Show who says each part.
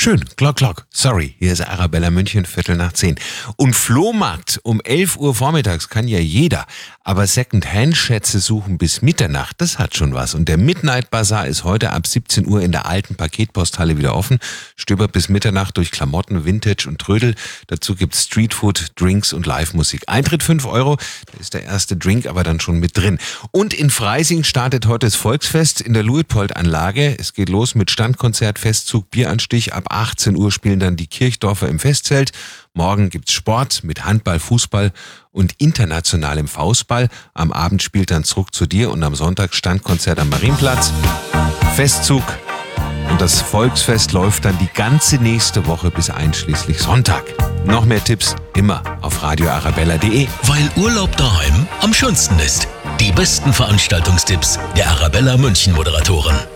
Speaker 1: Schön, Glock. Sorry, hier ist Arabella München, 9:15. Und Flohmarkt um 11 Uhr vormittags kann ja jeder. Aber Second-Hand-Schätze suchen bis Mitternacht, das hat schon was. Und der Midnight Bazaar ist heute ab 17 Uhr in der alten Paketposthalle wieder offen. Stöbert bis Mitternacht durch Klamotten, Vintage und Trödel. Dazu gibt's Streetfood, Drinks und Live-Musik. Eintritt 5 Euro, da ist der erste Drink aber dann schon mit drin. Und in Freising startet heute das Volksfest in der Luitpold-Anlage. Es geht los mit Standkonzert, Festzug, Bieranstich. Ab 18 Uhr spielen dann die Kirchdorfer im Festzelt. Morgen gibt's Sport mit Handball, Fußball und internationalem Faustball. Am Abend spielt dann Zurück zu dir und am Sonntag Standkonzert am Marienplatz. Festzug und das Volksfest läuft dann die ganze nächste Woche bis einschließlich Sonntag. Noch mehr Tipps immer auf radioarabella.de.
Speaker 2: Weil Urlaub daheim am schönsten ist. Die besten Veranstaltungstipps der Arabella München Moderatoren.